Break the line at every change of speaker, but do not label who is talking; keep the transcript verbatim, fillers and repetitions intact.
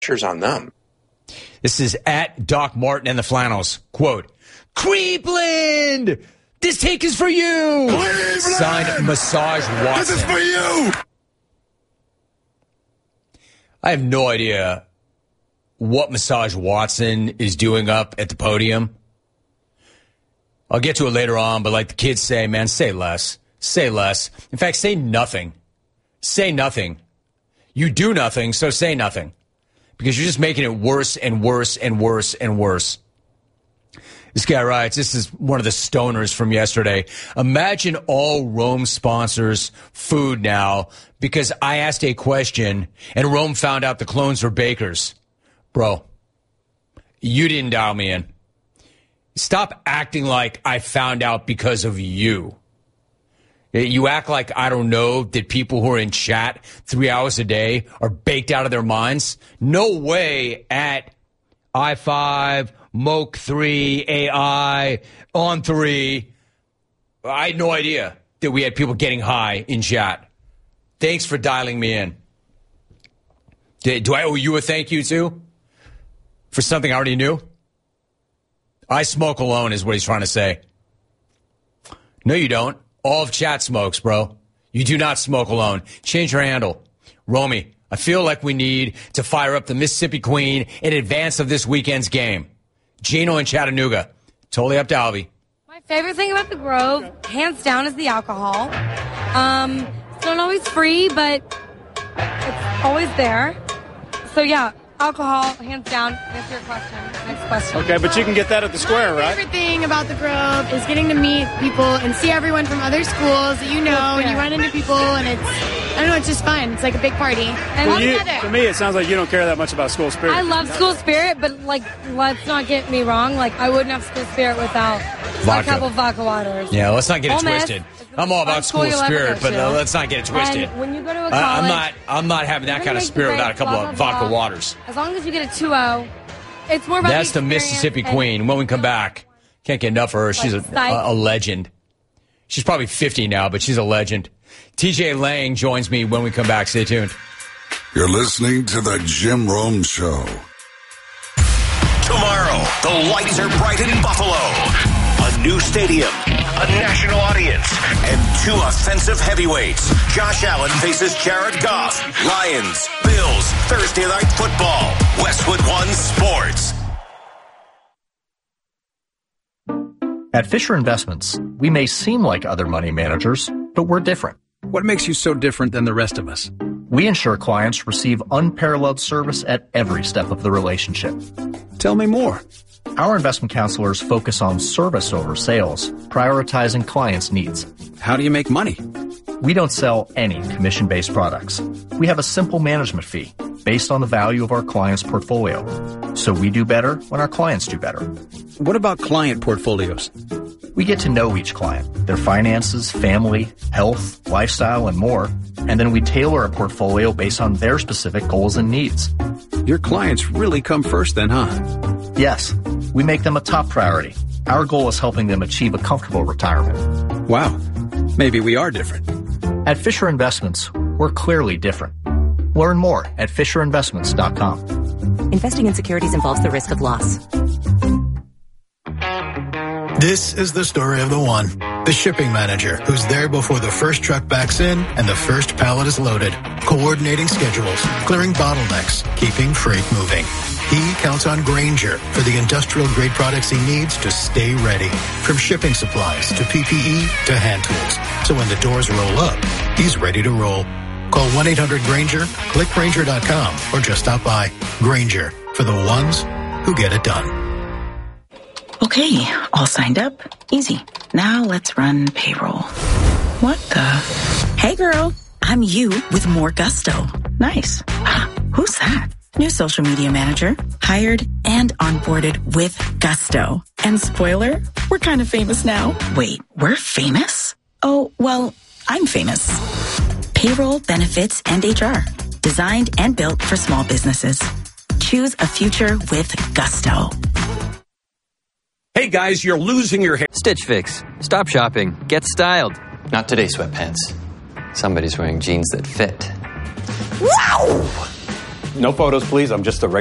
pressure's on them.
This is at Doc Martin and the Flannels. Quote, Creepland, this take is for you.
Cleveland!
Signed Massage Watson.
This is for you.
I have no idea what Massage Watson is doing up at the podium. I'll get to it later on, but like the kids say, man, say less. Say less. In fact, say nothing. Say nothing. You do nothing, so say nothing. Because you're just making it worse and worse and worse and worse. This guy writes, this is one of the stoners from yesterday. Imagine all Rome sponsors food now because I asked a question and Rome found out the clones were bakers. Bro, you didn't dial me in. Stop acting like I found out because of you. You act like I don't know that people who are in chat three hours a day are baked out of their minds. No way at I five, Moke three, A I, On three. I had no idea that we had people getting high in chat. Thanks for dialing me in. Do I owe you a thank you too? For something I already knew? I smoke alone is what he's trying to say. No, you don't. All of chat smokes, bro. You do not smoke alone. Change your handle. Romy, I feel like we need to fire up the Mississippi Queen in advance of this weekend's game. Gino in Chattanooga. Totally up to Albie.
My favorite thing about the Grove, hands down, is the alcohol. Um, it's not always free, but it's always there. So, yeah, alcohol, hands down. Answer your question. Next question.
Okay, but you can get that at the square, right?
My favorite thing about the Grove is getting to meet people and see everyone from other schools that you know, and you run into people, and it's, I don't know, it's just fun. It's like a big party. And
Well,
all
you,
together.
to me, it sounds like you don't care that much about school spirit.
I love school spirit, but, like, let's not get me wrong. Like, I wouldn't have school spirit without
Vodka.
a couple of vodka waters.
Yeah, let's not get it
Ole Miss
twisted.
is the
I'm all about
best
school
school you'll ever
spirit,
go
but
to.
uh, let's not get it twisted.
And when you go to a
I- I'm
college,
not. I'm not having that
you're
kind of
gonna make
spirit
the
without a couple
grades,
of
blah, blah,
vodka
blah.
waters.
As long as you get a two oh, it's more about
That's the
experience
Mississippi
and-
Queen. When we come back, can't get enough of her. She's a,
Like, psych.
a, a legend. She's probably fifty now, but she's a legend. T J Lang joins me when we come back. Stay tuned.
You're listening to the Jim Rome Show.
Tomorrow, the lights are bright in Buffalo. A new stadium, a national audience, and two offensive heavyweights. Josh Allen faces Jared Goff. Lions, Bills, Thursday Night Football. Westwood One Sports.
At Fisher Investments, we may seem like other money managers, but we're different.
What makes you so different than the rest of us?
We ensure clients receive unparalleled service at every step of the relationship.
Tell me more.
Our investment counselors focus on service over sales, prioritizing clients' needs.
How do you make money?
We don't sell any commission-based products. We have a simple management fee based on the value of our client's portfolio. So we do better when our clients do better.
What about client portfolios?
We get to know each client, their finances, family, health, lifestyle, and more, and then we tailor a portfolio based on their specific goals and needs.
Your clients really come first then, huh?
Yes, we make them a top priority. Our goal is helping them achieve a comfortable retirement.
Wow, maybe we are different.
At Fisher Investments, we're clearly different. Learn more at fisher investments dot com.
Investing in securities involves the risk of loss.
This is the story of the one, the shipping manager, who's there before the first truck backs in and the first pallet is loaded, coordinating schedules, clearing bottlenecks, keeping freight moving. He counts on Grainger for the industrial-grade products he needs to stay ready, from shipping supplies to P P E to hand tools. So when the doors roll up, he's ready to roll. Call one eight hundred Grainger, click Grainger dot com, or just stop by. Grainger, for the ones who get it done.
Okay, all signed up. Easy. Now let's run payroll. What the? Hey girl, I'm you with more gusto. Nice. Ah, who's that? New social media manager. Hired and onboarded with gusto. And spoiler, we're kind of famous now. Wait, we're famous? Oh, well, I'm famous. Payroll, benefits, and H R. Designed and built for small businesses. Choose a future with gusto.
Hey guys, you're losing your hair.
Stitch Fix. Stop shopping. Get styled. Not today, sweatpants. Somebody's wearing jeans that fit.
Wow!
no photos, please. I'm just a regular